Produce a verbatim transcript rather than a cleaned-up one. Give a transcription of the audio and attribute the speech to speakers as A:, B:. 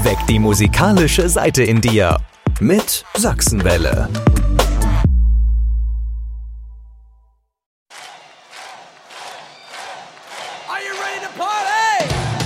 A: Weck die musikalische Seite in dir mit Sachsenwelle.
B: Are you ready to party?